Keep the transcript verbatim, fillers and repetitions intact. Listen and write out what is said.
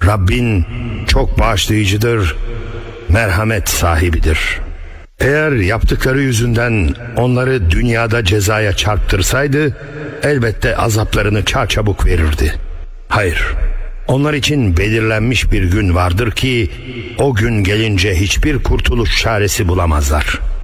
Rabbin çok bağışlayıcıdır, merhamet sahibidir. Eğer yaptıkları yüzünden onları dünyada cezaya çarptırsaydı, elbette azaplarını çarçabuk verirdi. Hayır, onlar için belirlenmiş bir gün vardır ki, o gün gelince hiçbir kurtuluş çaresi bulamazlar.